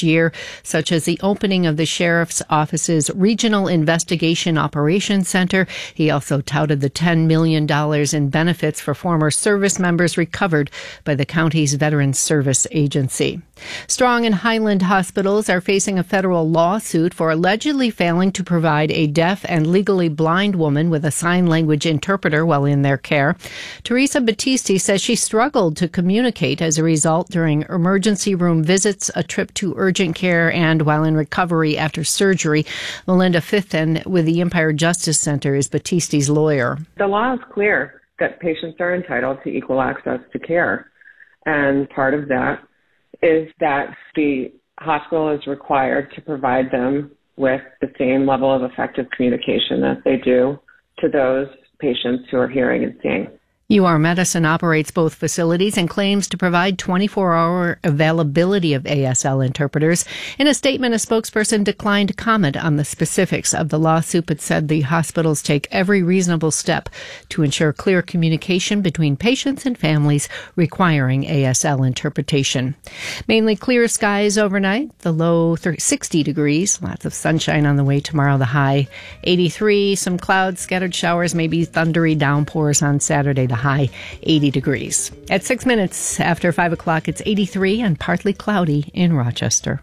last year, such as the opening of the Sheriff's Office's Regional Investigation Operations Center. He also touted the $10 million in benefits for former service members recovered by the county's Veterans Service Agency. Strong and Highland hospitals are facing a federal lawsuit for allegedly failing to provide a deaf and legally blind woman with a sign language interpreter while in their care. Teresa Battisti says she struggled to communicate as a result during emergency room visits, a trip to urgent care, and while in recovery after surgery. Melinda Fithen with the Empire Justice Center is Battisti's lawyer. The law is clear that patients are entitled to equal access to care, and part of that is that the hospital is required to provide them with the same level of effective communication that they do to those patients who are hearing and seeing. UR Medicine operates both facilities and claims to provide 24-hour availability of ASL interpreters. In a statement, a spokesperson declined to comment on the specifics of the lawsuit, but said the hospitals take every reasonable step to ensure clear communication between patients and families requiring ASL interpretation. Mainly clear skies overnight, the low 60 degrees, lots of sunshine on the way tomorrow, the high 83, some clouds, scattered showers, maybe thundery downpours on Saturday, the high 80 degrees. At 6 minutes after 5 o'clock, it's 83 and partly cloudy in Rochester.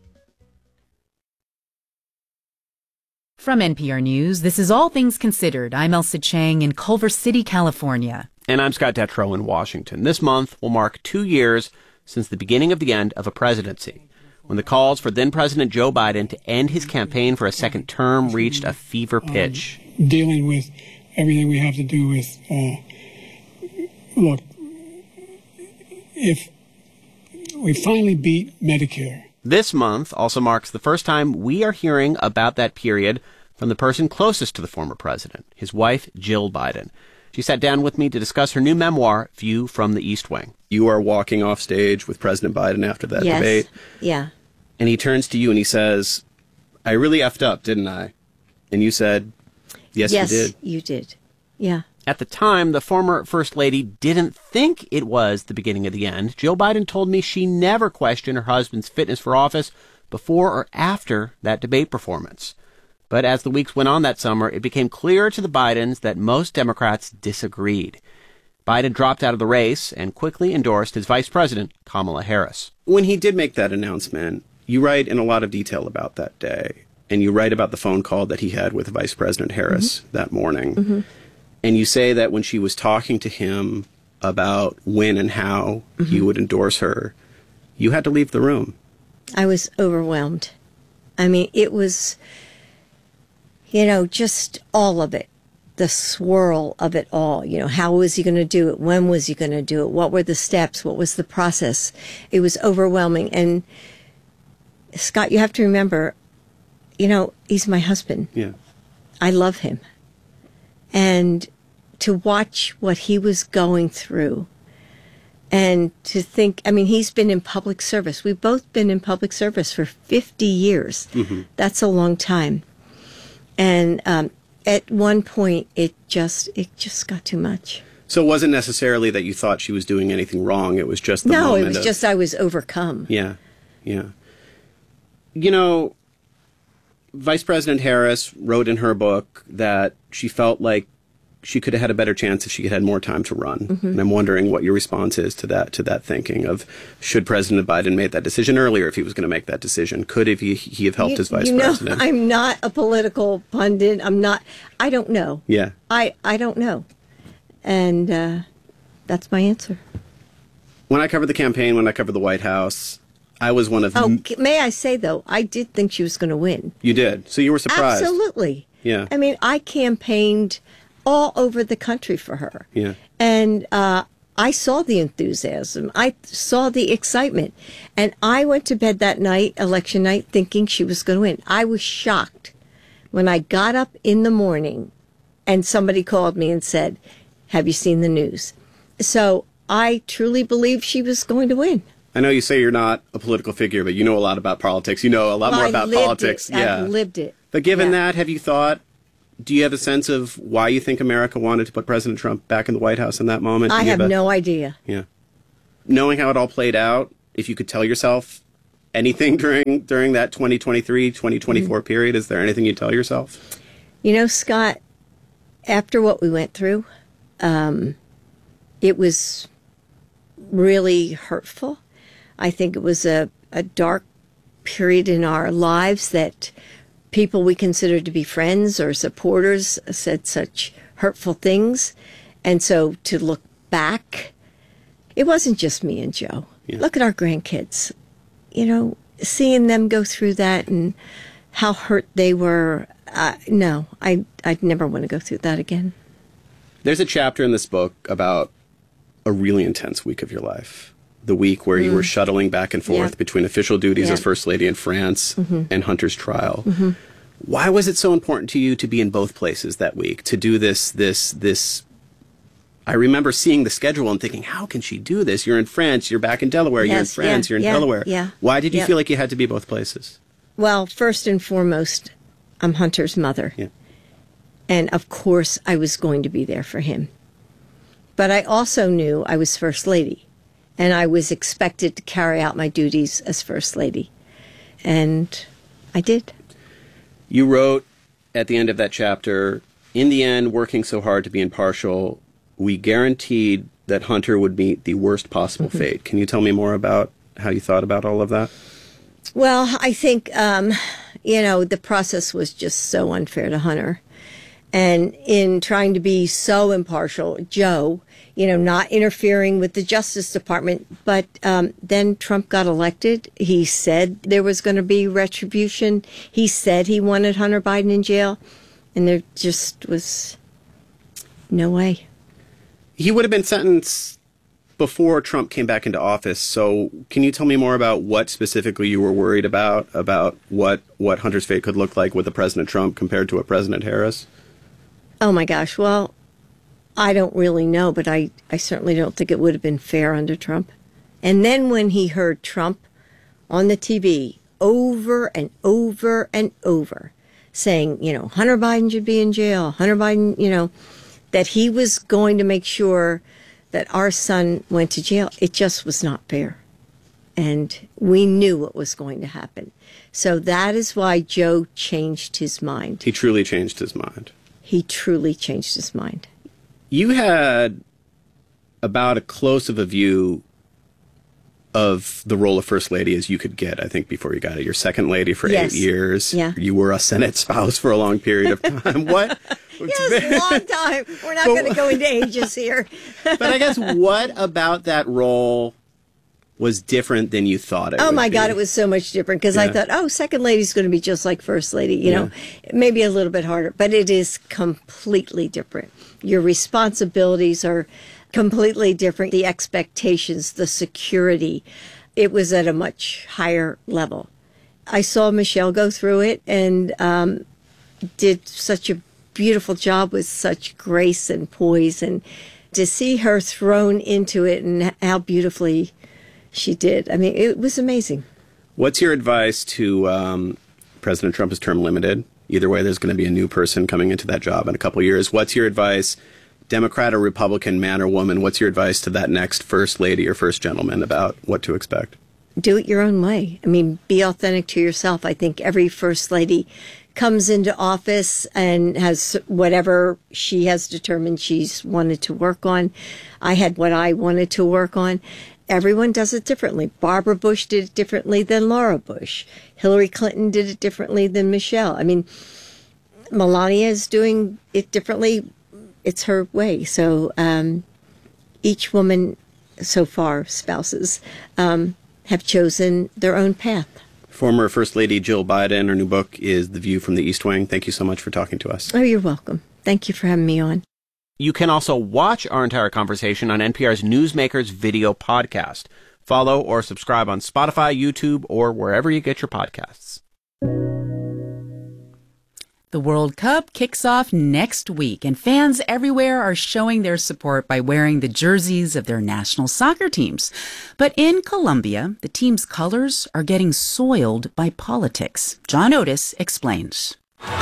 From NPR News, this is All Things Considered. I'm Elsa Chang in Culver City, California. And I'm Scott Detrow in Washington. This month will mark 2 years since the beginning of the end of a presidency, when the calls for then-President Joe Biden to end his campaign for a second term reached a fever pitch. Dealing with everything we have to do with look, if we finally beat Medicare. This month also marks the first time we are hearing about that period from the person closest to the former president, his wife, Jill Biden. She sat down with me to discuss her new memoir, View from the East Wing. You are walking off stage with President Biden after that debate. Yeah. And he turns to you and he says, I really effed up, didn't I? And you said, yes, you did. Yes, you did. Yeah. At the time, the former First Lady didn't think it was the beginning of the end. Jill Biden told me she never questioned her husband's fitness for office before or after that debate performance. But as the weeks went on that summer, it became clear to the Bidens that most Democrats disagreed. Biden dropped out of the race and quickly endorsed his vice president, Kamala Harris. When he did make that announcement, you write in a lot of detail about that day, and you write about the phone call that he had with Vice President Harris that morning. Mm-hmm. And you say that when she was talking to him about when and how he would endorse her, you had to leave the room. I was overwhelmed. I mean, it was, just all of it, the swirl of it all. How was he going to do it? When was he going to do it? What were the steps? What was the process? It was overwhelming. And Scott, you have to remember, he's my husband. Yeah. I love him. And to watch what he was going through and to think, he's been in public service. We've both been in public service for 50 years. Mm-hmm. That's a long time. And at one point, it just got too much. So it wasn't necessarily that you thought she was doing anything wrong. It was just the moment. No, it was just I was overcome. Yeah, yeah. Vice President Harris wrote in her book that she felt like she could have had a better chance if she had had more time to run. Mm-hmm. And I'm wondering what your response is to that thinking of, should President Biden made that decision earlier if he was going to make that decision? Could he have helped as vice president? I'm not a political pundit. I don't know. Yeah. I don't know. And that's my answer. When I covered the campaign, when I covered the White House, I was one of... may I say, though, I did think she was going to win. You did? So you were surprised? Absolutely. Yeah. I campaigned all over the country for her. Yeah. And I saw the enthusiasm. I saw the excitement. And I went to bed that night, election night, thinking she was going to win. I was shocked when I got up in the morning and somebody called me and said, have you seen the news? So I truly believed she was going to win. I know you say you're not a political figure, but you know a lot about politics. You know a lot more about politics. Yeah. I've lived it. But given that, have you thought, do you have a sense of why you think America wanted to put President Trump back in the White House in that moment? I have no idea. Yeah. Knowing how it all played out, if you could tell yourself anything during that 2023, 2024 period? Is there anything you tell yourself? You know, Scott, after what we went through, it was really hurtful. I think it was a dark period in our lives that people we considered to be friends or supporters said such hurtful things. And so to look back, it wasn't just me and Joe. Yeah. Look at our grandkids. You know, seeing them go through that and how hurt they were. No, I'd never want to go through that again. There's a chapter in this book about a really intense week of your life. The week where you were shuttling back and forth between official duties as First Lady in France and Hunter's trial. Why was it so important to you to be in both places that week, to do this? I remember seeing the schedule and thinking, how can she do this? You're in France, you're back in Delaware, you're in France, you're in Delaware. Yeah. Why did you feel like you had to be both places? Well, first and foremost, I'm Hunter's mother. Yeah. And of course, I was going to be there for him. But I also knew I was First Lady, and I was expected to carry out my duties as First Lady. And I did. You wrote at the end of that chapter, in the end, working so hard to be impartial, we guaranteed that Hunter would meet the worst possible fate. Can you tell me more about how you thought about all of that? Well, I think, the process was just so unfair to Hunter. And in trying to be so impartial, Joe, not interfering with the Justice Department, but then Trump got elected. He said there was going to be retribution. He said he wanted Hunter Biden in jail. And there just was no way. He would have been sentenced before Trump came back into office. So can you tell me more about what specifically you were worried about what Hunter's fate could look like with a President Trump compared to a President Harris? Oh, my gosh. Well, I don't really know, but I certainly don't think it would have been fair under Trump. And then when he heard Trump on the TV over and over and over saying, Hunter Biden should be in jail, Hunter Biden, that he was going to make sure that our son went to jail, it just was not fair. And we knew what was going to happen. So that is why Joe changed his mind. He truly changed his mind. He truly changed his mind. You had about as close of a view of the role of First Lady as you could get, I think, before you got it. You're Second Lady for 8 years. Yeah. You were a Senate spouse for a long period of time. What? Yes, long time. We're not going to go into ages here. But I guess what about that role was different than you thought it would be? Oh, my God, it was so much different because I thought, Second Lady's going to be just like First Lady, you know, maybe a little bit harder, but it is completely different. Your responsibilities are completely different. The expectations, the security, it was at a much higher level. I saw Michelle go through it and did such a beautiful job with such grace and poise, and to see her thrown into it and how beautifully she did. I mean, it was amazing. What's your advice to President Trump? Is term limited? Either way, there's going to be a new person coming into that job in a couple of years. What's your advice, Democrat or Republican, man or woman? What's your advice to that next First Lady or First Gentleman about what to expect? Do it your own way. I mean, be authentic to yourself. I think every First Lady comes into office and has whatever she has determined she's wanted to work on. I had what I wanted to work on. Everyone does it differently. Barbara Bush did it differently than Laura Bush. Hillary Clinton did it differently than Michelle. I mean, Melania is doing it differently. It's her way. So each woman so far, spouses, have chosen their own path. Former First Lady Jill Biden, her new book is The View from the East Wing. Thank you so much for talking to us. Oh, you're welcome. Thank you for having me on. You can also watch our entire conversation on NPR's Newsmakers video podcast. Follow or subscribe on Spotify, YouTube, or wherever you get your podcasts. The World Cup kicks off next week, and fans everywhere are showing their support by wearing the jerseys of their national soccer teams. But in Colombia, the team's colors are getting soiled by politics. John Otis explains.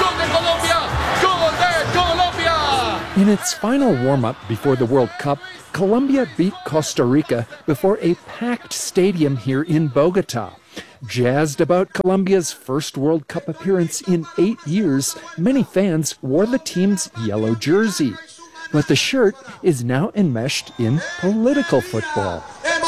In its final warm-up before the World Cup, Colombia beat Costa Rica before a packed stadium here in Bogota. Jazzed about Colombia's first World Cup appearance in 8 years, many fans wore the team's yellow jersey. But the shirt is now enmeshed in political football.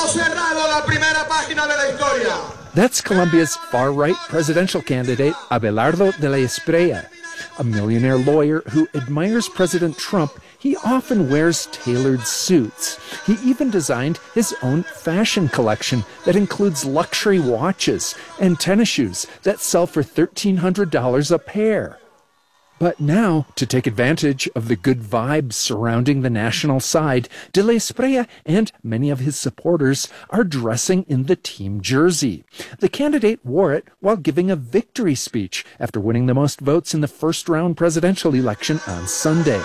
That's Colombia's far-right presidential candidate, Abelardo de la Espriella. A millionaire lawyer who admires President Trump, he often wears tailored suits. He even designed his own fashion collection that includes luxury watches and tennis shoes that sell for $1,300 a pair. But now, to take advantage of the good vibes surrounding the national side, de la Espriella and many of his supporters are dressing in the team jersey. The candidate wore it while giving a victory speech after winning the most votes in the first-round presidential election on Sunday.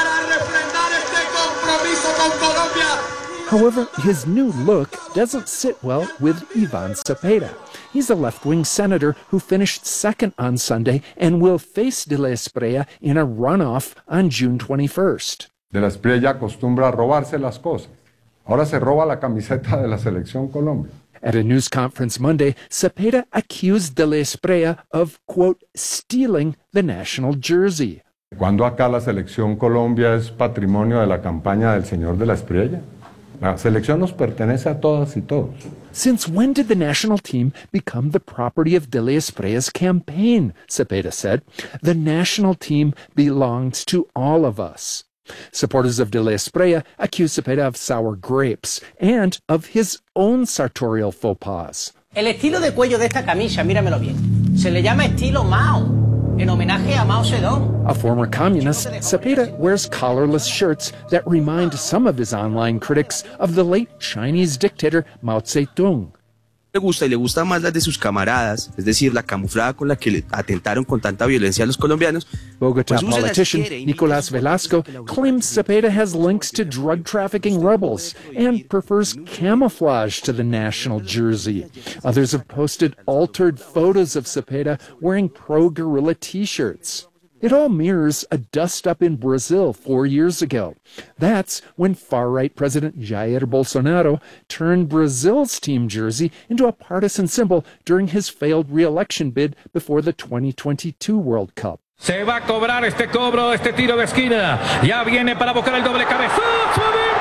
However, his new look doesn't sit well with Iván Cepeda. He's a left-wing senator who finished second on Sunday and will face de la Espriella in a runoff on June 21st. De la Espriella acostumbra a robarse las cosas. Ahora se roba la camiseta de la Selección Colombia. At a news conference Monday, Cepeda accused de la Espriella of, quote, stealing the national jersey. ¿Cuándo acá la Selección Colombia es patrimonio de la campaña del señor de la Espriella? La selección nos pertenece a todas y todos. Since when did the national team become the property of de la Espriella's campaign? Cepeda said. The national team belongs to all of us. Supporters of de la Espriella accuse Cepeda of sour grapes and of his own sartorial faux pas. El estilo de cuello de esta camisa, míramelo bien, se le llama estilo Mao. En homenaje a Mao Zedong. A former communist, Cepeda wears collarless shirts that remind some of his online critics of the late Chinese dictator Mao Zedong. Le gusta y le gusta más la de sus camaradas, es decir, la camuflada con la que le atentaron con tanta violencia a los colombianos. Bogotá politician Nicolás Velasco claims Cepeda has links to drug trafficking rebels and prefers camouflage to the national jersey. Others have posted altered photos of Cepeda wearing pro-guerrilla t-shirts. It all mirrors a dust-up in Brazil 4 years ago. That's when far-right President Jair Bolsonaro turned Brazil's team jersey into a partisan symbol during his failed re-election bid before the 2022 World Cup. Se va a cobrar este cobro, este tiro de esquina. Ya viene para buscar el doble cabezazo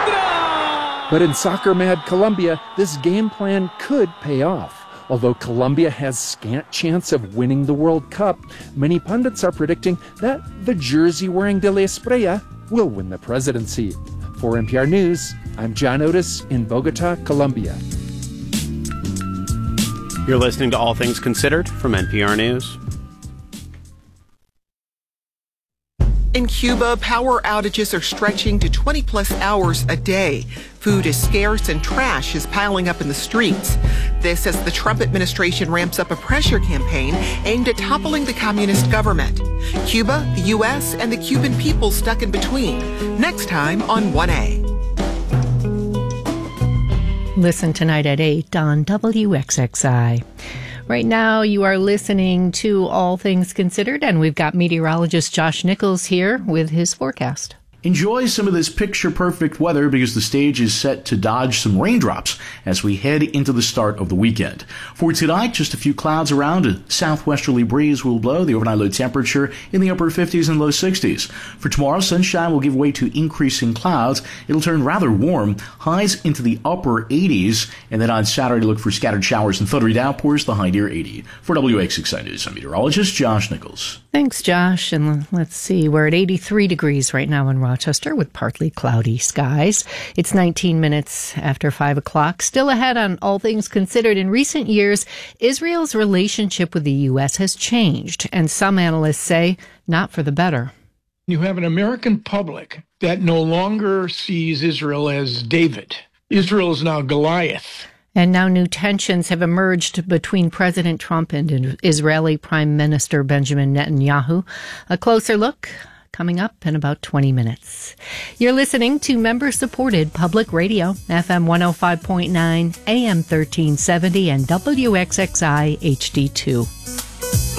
adentro. But in soccer-mad Colombia, this game plan could pay off. Although Colombia has scant chance of winning the World Cup, many pundits are predicting that the jersey-wearing de la Espriella will win the presidency. For NPR News, I'm John Otis in Bogota, Colombia. You're listening to All Things Considered from NPR News. In Cuba, power outages are stretching to 20-plus hours a day. Food is scarce and trash is piling up in the streets. This as the Trump administration ramps up a pressure campaign aimed at toppling the communist government. Cuba, the U.S., and the Cuban people stuck in between. Next time on 1A. Listen tonight at 8 on WXXI. Right now, you are listening to All Things Considered, and we've got meteorologist Josh Nichols here with his forecast. Enjoy some of this picture-perfect weather because the stage is set to dodge some raindrops as we head into the start of the weekend. For tonight, just a few clouds around. A southwesterly breeze will blow. The overnight low temperature in the upper 50s and low 60s. For tomorrow, sunshine will give way to increasing clouds. It'll turn rather warm. Highs into the upper 80s. And then on Saturday, look for scattered showers and thundery downpours. The high near 80. For WXXI News, I'm meteorologist Josh Nichols. Thanks, Josh. And let's see, we're at 83 degrees right now in Rochester with partly cloudy skies. It's 19 minutes after 5 o'clock. Still ahead on All Things Considered. In recent years, Israel's relationship with the U.S. has changed, and some analysts say not for the better. You have an American public that no longer sees Israel as David. Israel is now Goliath. And now new tensions have emerged between President Trump and Israeli Prime Minister Benjamin Netanyahu. A closer look coming up in about 20 minutes. You're listening to member-supported public radio, FM 105.9, AM 1370, and WXXI HD2.